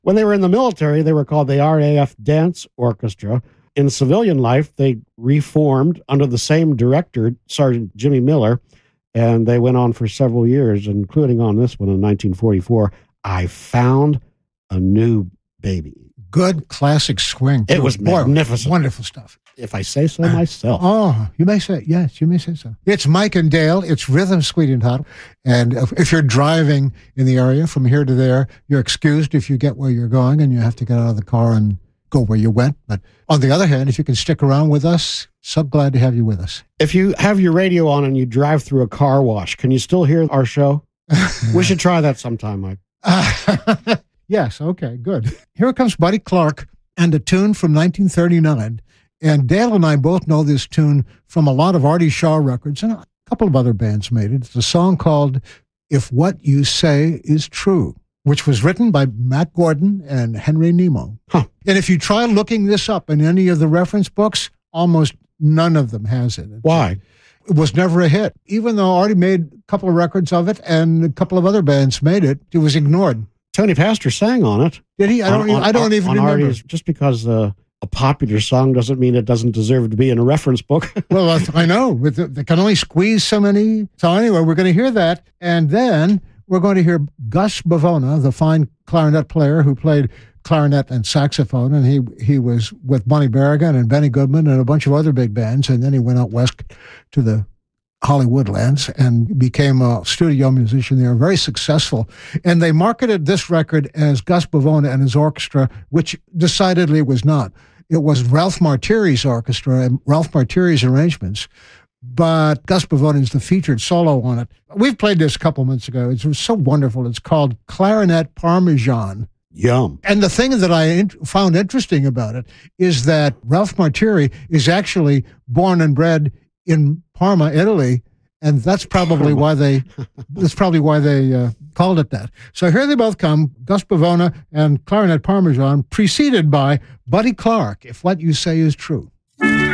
When they were in the military, they were called the RAF Dance Orchestra. In civilian life, they reformed under the same director, Sergeant Jimmy Miller, and they went on for several years, including on this one in 1944, I Found a New Baby. Good classic swing. It was magnificent. Wonderful stuff. If I say so myself. Oh, you may say, yes, you may say so. It's Mike and Dale. It's Rhythm, Sweet and Hot. And if you're driving in the area from here to there, you're excused if you get where you're going and you have to get out of the car and go where you went. But on the other hand, if you can stick around with us, so glad to have you with us. If you have your radio on and you drive through a car wash, can you still hear our show? We should try that sometime, Mike. Yes, okay, good. Here comes Buddy Clark and a tune from 1939. And Dale and I both know this tune from a lot of Artie Shaw records, and a couple of other bands made it. It's a song called If What You Say Is True, which was written by Matt Gordon and Henry Nemo. Huh. And if you try looking this up in any of the reference books, almost none of them has it. Why? It was never a hit. Even though Artie made a couple of records of it and a couple of other bands made it, it was ignored. Tony Pastor sang on it. Did he? I don't even remember. Artie's, just because a popular song doesn't mean it doesn't deserve to be in a reference book. Well, I know. They can only squeeze so many. So anyway, we're going to hear that. And then we're going to hear Gus Bavona, the fine clarinet player who played clarinet and saxophone. And he was with Bonnie Berrigan and Benny Goodman and a bunch of other big bands. And then he went out west to the Hollywoodlands and became a studio musician there, very successful. And they marketed this record as Gus Bavona and his orchestra, which decidedly was not. It was Ralph Martiri's orchestra and Ralph Martiri's arrangements, but Gus Bavona is the featured solo on it. We've played this a couple months ago. It was so wonderful. It's called Clarinet Parmesan. Yum. And the thing that I found interesting about it is that Ralph Martiri is actually born and bred in Parma, Italy, and that's probably why they called it that. So here they both come, Gus Bavona and Clarinet Parmesan, preceded by Buddy Clark, If What You Say Is True.